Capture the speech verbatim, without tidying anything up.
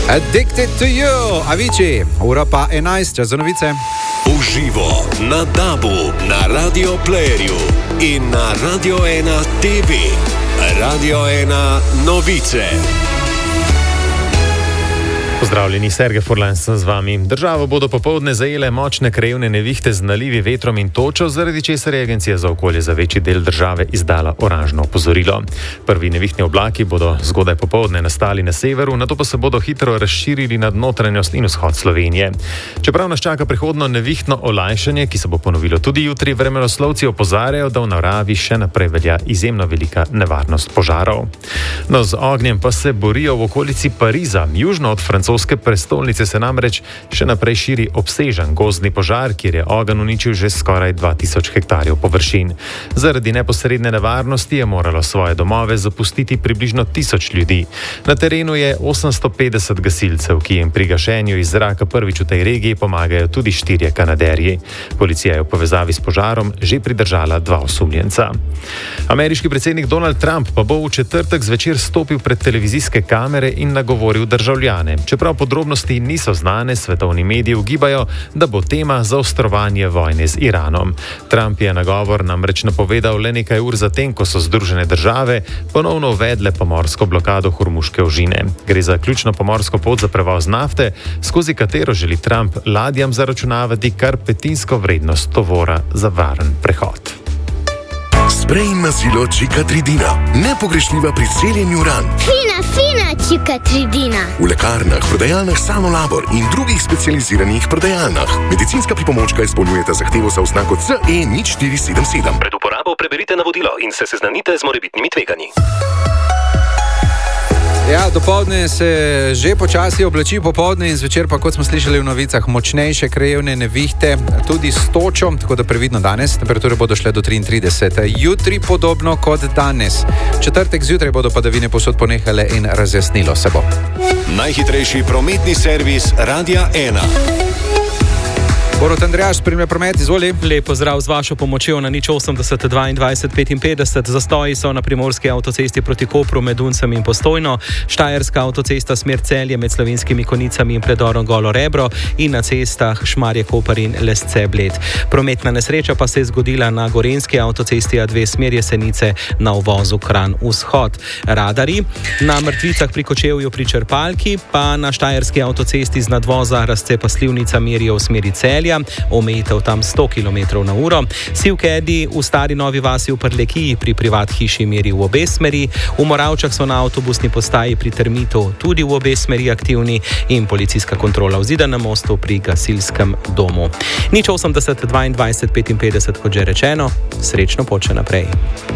Addicted to you, Avicii, ura pa enajst, čas za novice. Uživo na Dabu, na Radio Playerju in na Radio ena T V. Radio ena novice. Pozdravljeni, Sergej Furlan sem z vami. Državo bodo popoldne zajele močne krajevne nevihte z nalivi, vetrom in točo, zaradi česar je Agencija za okolje za večji del države izdala oranžno opozorilo. Prvi nevihtni oblaki bodo zgodaj popoldne nastali na severu, nato pa se bodo hitro razširili nad notranjost in vzhod Slovenije. Čeprav nas čaka prihodno nevihtno olajšanje, ki se bo ponovilo tudi jutri, vremenoslovci opozarjajo, da v naravi še naprej velja izjemno velika nevarnost požarov. No, z ognjem pa se borijo v okolici Pariza, južno od francoske prestolnice se namreč še naprej širi obsežen gozdni požar, kjer je ogenj uničil že skoraj dva tisoč hektarjev površin. Zaradi neposredne nevarnosti je moralo svoje domove zapustiti približno tisoč ljudi. Na terenu je osemsto petdeset gasilcev, ki jim pri gašenju iz zraka prvič v tej regiji pomagajo tudi štirje Kanaderji. Policija je v povezavi s požarom že pridržala dva osumljenca. Ameriški predsednik Donald Trump pa bo v četrtek zvečer stopil pred televizijske kamere in nagovoril državljane. Čeprav podrobnosti niso znane, svetovni mediji ugibajo, da bo tema zaostrovanje vojne z Iranom. Trump je nagovor namreč napovedal le nekaj ur zatem, ko so Združene države ponovno uvedle pomorsko blokado Hormuške ožine. Gre za ključno pomorsko pot za prevoz nafte, skozi katero želi Trump ladjam zaračunavati kar petinsko vrednost tovora za varen prehod. Sprej mazilo Čikatridina. Nepogrešljiva pri celjenju ran. Fina, fina Čikatridina. V lekarnah, prodajalnah Samo Labor in drugih specializiranih prodajalnah. Medicinska pripomočka izpolnjujeta zahtevo za oznako C E nič štiri sedem sedem. Pred uporabo preberite navodilo in se seznanite z morebitnimi tveganji. Ja, dopoldne se že počasi oblači, popoldne in zvečer pa, kot smo slišali v novicah, močnejše krajevne nevihte, tudi s točo, tako da previdno danes. Temperature bodo šle do triintrideset. Jutri podobno kot danes. Četrtek zjutraj bodo padavine povsod ponehale in razjasnilo se bo. Najhitrejši prometni servis Radia ena. Borut Andrejaš, spremlja promet, izvoli. Lep pozdrav z vašo pomočjo na nič osemdeset dvaindvajset petinpetdeset. Zastoji so na primorski avtocesti proti Kopru med Uncem in Postojno, Štajerska avtocesta smer Celje med Slovenskimi Konicami in predorom Golo Rebro in na cestah Šmarje-Koper in Lesce-Bled. Prometna nesreča pa se je zgodila na gorenjski avtocesti A dve smer Jesenice na uvozu Kranj-Vzhod. Radari na Mrtvicah pri Kočevju pri Črpalki, pa na Štajerski avtocesti z nadvoza Razcepa-Slivnica merijo v smeri Celja, omejitev tam sto kilometrov na uro. Sivkedi v Stari Novi Vasi v Prlekiji pri privat hiši meri v obe smeri. V Moravčah so na avtobusni postaji pri Termitu tudi v obe smeri aktivni in policijska kontrola v Zidanem mostu pri gasilskem domu. nič osemdeset dvaindvajset petinpetdeset, kot že rečeno, srečno pot še naprej.